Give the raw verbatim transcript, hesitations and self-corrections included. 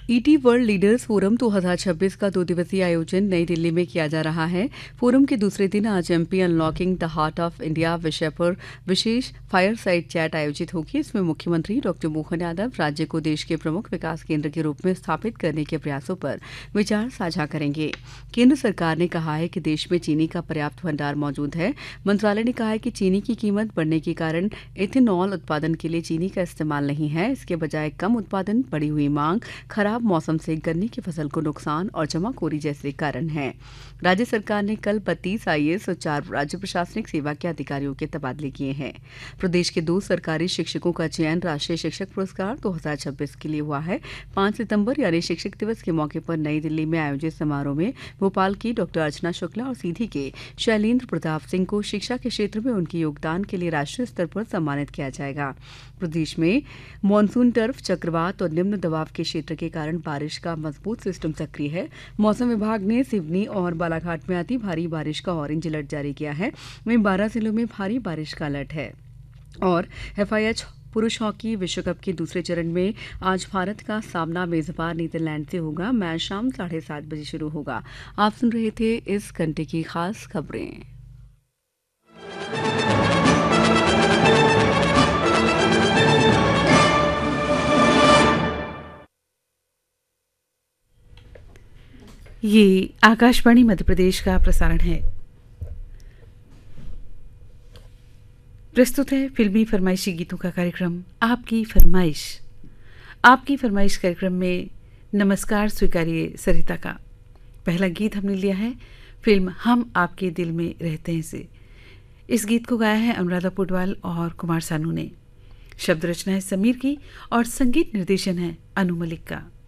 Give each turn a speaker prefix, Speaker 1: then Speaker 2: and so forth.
Speaker 1: ET world leaders forum दो हज़ार छब्बीस का दो दिवसीय आयोजन नई दिल्ली में किया जा रहा है। फोरम के दूसरे दिन आज MP unlocking the heart of India विषय पर विशेष फायरसाइड चैट आयोजित होगी। इसमें मुख्यमंत्री डॉक्टर मोहन यादव राज्य को देश के प्रमुख विकास केंद्र के रूप में स्थापित करने के प्रयासों पर विचार साझा करेंगे। केंद्र सरकार ने कहा है कि देश में चीनी का पर्याप्त भंडार मौजूद है। मंत्रालय ने कहा है कि चीनी की कीमत बढ़ने के कारण इथेनॉल उत्पादन के लिए चीनी का इस्तेमाल नहीं है। इसके बजाय कम उत्पादन, बढ़ी हुई मांग, खराब मौसम से गन्ने की फसल को नुकसान और जमाखोरी जैसे कारण हैं। राज्य सरकार ने कल बत्तीस आईएएस और चार राज्य प्रशासनिक सेवा के अधिकारियों के तबादले किए हैं। प्रदेश के दो सरकारी शिक्षकों का चयन राष्ट्रीय शिक्षक पुरस्कार दो हज़ार छब्बीस के लिए हुआ है। पांच सितंबर यानी शिक्षक दिवस के मौके पर नई दिल्ली में आयोजित समारोह में भोपाल की डॉक्टर अर्चना शुक्ला और सीधी के शैलेंद्र प्रताप सिंह को शिक्षा के क्षेत्र में उनके योगदान के लिए राष्ट्रीय स्तर पर सम्मानित किया जाएगा। प्रदेश में मानसून टर्फ, चक्रवात और निम्न दबाव के क्षेत्र के कारण बारिश का मजबूत सिस्टम सक्रिय है। मौसम विभाग ने सिवनी और बालाघाट में अति भारी बारिश का ऑरेंज अलर्ट जारी किया है। वहीं बारह जिलों में भारी बारिश का अलर्ट है। और एफआईएच पुरुष हॉकी विश्व कप के दूसरे चरण में आज भारत का सामना मेजबान नीदरलैंड से होगा। मैच शाम साढ़े सात बजे शुरू होगा। आप सुन रहे थे इस घंटे की खास खबरें।
Speaker 2: ये आकाशवाणी मध्य प्रदेश का प्रसारण है। प्रस्तुत है फिल्मी फरमाइशी गीतों का कार्यक्रम आपकी फरमाइश। आपकी फरमाइश कार्यक्रम में नमस्कार स्वीकारिए सरिता का पहला गीत हमने लिया है फिल्म हम आपके दिल में रहते हैं से। इस गीत को गाया है अनुराधा पौडवाल और कुमार सानू ने। शब्द रचना है समीर की और संगीत निर्देशन है अनु मलिक का।